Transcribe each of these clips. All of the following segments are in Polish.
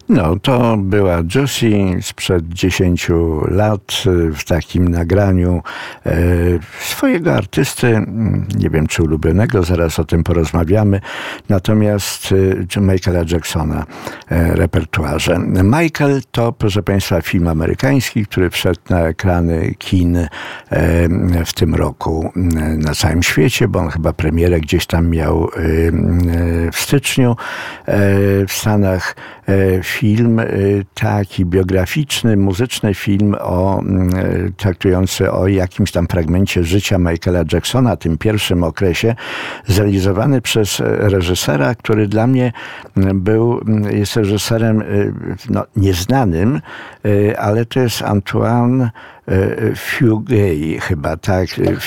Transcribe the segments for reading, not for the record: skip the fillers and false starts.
No, to była Josie sprzed 10 lat w takim nagraniu swojego artysty, nie wiem czy ulubionego, zaraz o tym porozmawiamy, natomiast Michaela Jacksona repertuarze. Michael to, proszę Państwa, film amerykański, który wszedł na ekrany kin w tym roku na całym świecie, bo on chyba premierę gdzieś tam miał w styczniu w Stanach. Film taki biograficzny, muzyczny film traktujący o jakimś tam fragmencie życia Michaela Jacksona, tym pierwszym okresie, zrealizowany przez reżysera, który dla mnie jest reżyserem nieznanym, ale to jest Antoine Fuqua chyba, tak?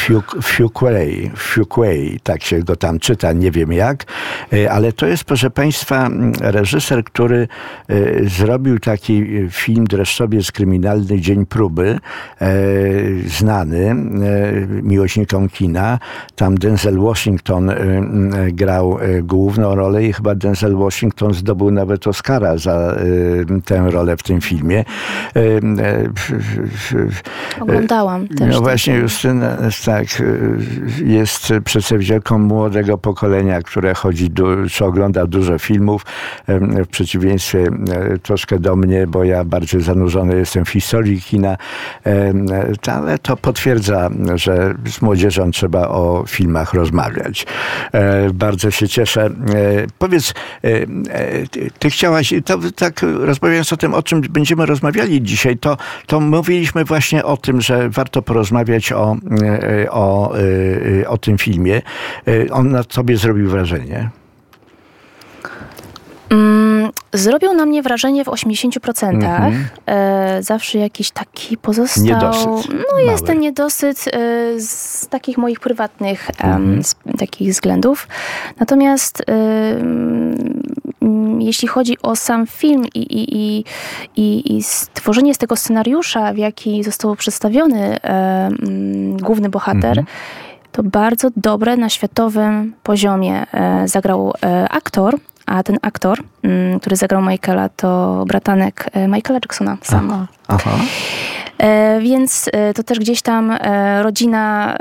Fuqua, tak się go tam czyta, nie wiem jak, ale to jest, proszę Państwa, reżyser, który zrobił taki film Dreszczowiec kryminalny Dzień próby, znany miłośnikom kina. Tam Denzel Washington grał główną rolę i chyba Denzel Washington zdobył nawet Oscara za tę rolę w tym filmie. Oglądałam też. No właśnie Justyna jest przedstawicielką młodego pokolenia, które czy ogląda dużo filmów, w przeciwieństwie troszkę do mnie, bo ja bardziej zanurzony jestem w historii kina, ale to potwierdza, że z młodzieżą trzeba o filmach rozmawiać. Bardzo się cieszę. Powiedz, ty chciałaś, tak rozmawiając o tym, o czym będziemy rozmawiali dzisiaj, to mówiliśmy właśnie o tym, że warto porozmawiać o tym filmie. On na tobie zrobił wrażenie? Zrobił na mnie wrażenie w 80%. Zawsze jakiś taki pozostał... Niedosyt. Jest ten niedosyt z takich moich prywatnych takich względów. Natomiast jeśli chodzi o sam film i stworzenie z tego scenariusza, w jaki został przedstawiony główny bohater, to bardzo dobre na światowym poziomie zagrał aktor. A ten aktor, który zagrał Michaela, to bratanek Michaela Jacksona sam. Aha. Więc to też gdzieś tam rodzina,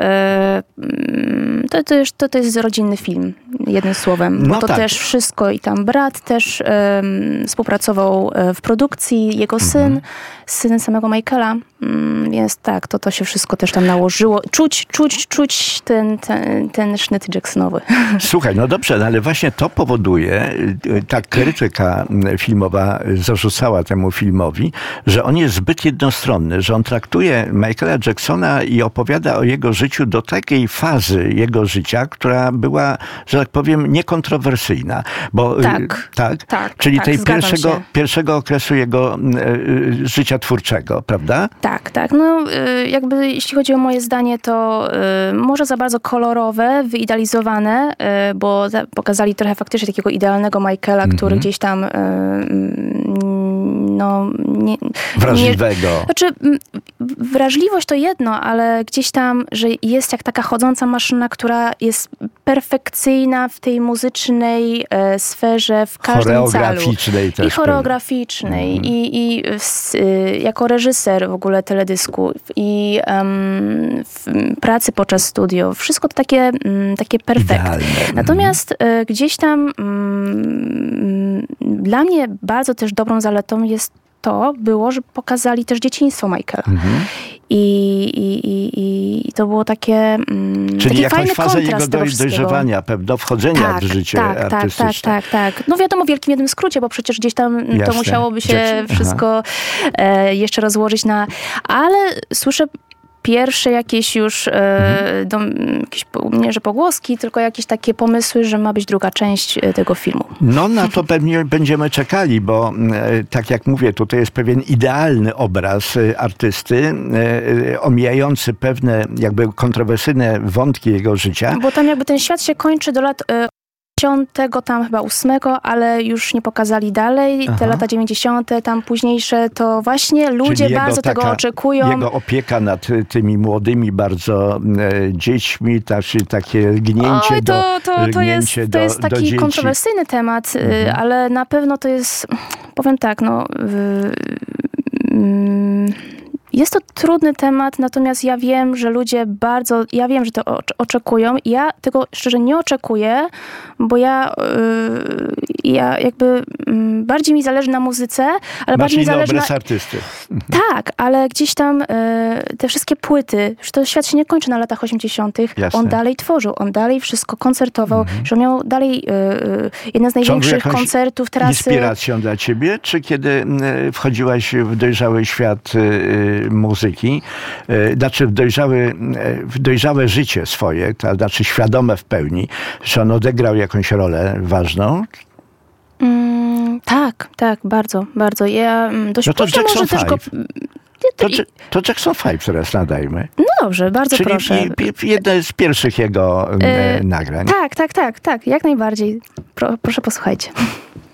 to jest rodzinny film, jednym słowem. Bo to też wszystko i tam brat też współpracował w produkcji, jego syn samego Michaela. Więc tak, to się wszystko też tam nałożyło. Czuć ten sznyt Jacksonowy. Słuchaj, no dobrze, ale właśnie to powoduje, ta krytyka filmowa zarzucała temu filmowi, że on jest zbyt jednostronny, że on traktuje Michaela Jacksona i opowiada o jego życiu do takiej fazy jego życia, która była, że tak powiem, niekontrowersyjna. Bo, tak? Czyli tej pierwszego okresu jego życia twórczego, prawda? Tak. No jakby jeśli chodzi o moje zdanie, to może za bardzo kolorowe, wyidealizowane, bo pokazali trochę faktycznie takiego idealnego Michaela, który gdzieś tam wrażliwego. Wrażliwość to jedno, ale gdzieś tam, że jest jak taka chodząca maszyna, która jest perfekcyjna w tej muzycznej sferze, w każdym calu. Też. I choreograficznej, i jako reżyser w ogóle teledysku, i w pracy podczas studio. Wszystko to takie perfekt. Natomiast gdzieś tam dla mnie bardzo też dobrą zaletą jest było, że pokazali też dzieciństwo Michaela. I to było takie czyli taki jakąś fajny fazę kontrast jego dojrzewania, pewno wchodzenia w życie artystyczne. Tak. No wiadomo, w wielkim jednym skrócie, bo przecież gdzieś tam to musiałoby się wszystko jeszcze rozłożyć ale słyszę pierwsze jakieś już, nie że pogłoski, tylko jakieś takie pomysły, że ma być druga część tego filmu. No na to pewnie będziemy czekali, bo tak jak mówię, tutaj jest pewien idealny obraz artysty, omijający pewne jakby kontrowersyjne wątki jego życia. Bo tam jakby ten świat się kończy do lat 10, tam chyba 8, ale już nie pokazali dalej. Te lata 90, tam późniejsze, to właśnie ludzie bardzo tego oczekują. Jego opieka nad tymi młodymi bardzo dziećmi, takie lgnięcie to jest taki kontrowersyjny temat, ale na pewno to jest Powiem tak, jest to trudny temat, natomiast ja wiem, że ludzie ja wiem, że to oczekują i ja tego szczerze nie oczekuję, bo ja jakby bardziej mi zależy na muzyce, ale bardziej mi zależy obraz artysty. Tak, ale gdzieś tam te wszystkie płyty, że to świat się nie kończy na latach 80. Jasne. On dalej tworzył, on dalej wszystko koncertował, że on miał dalej jeden z największych koncertów, trasy. Inspiracją dla ciebie? Czy kiedy wchodziłaś w dojrzały świat muzyki, znaczy w dojrzałe życie swoje, to znaczy świadome w pełni, że on odegrał jakąś rolę ważną? Tak, bardzo, bardzo. Ja dość to Jackson może też go... To Jackson 5 teraz nadajmy. No dobrze, bardzo czyli proszę. Jedne z pierwszych jego nagrań. Tak, jak najbardziej. Proszę posłuchajcie.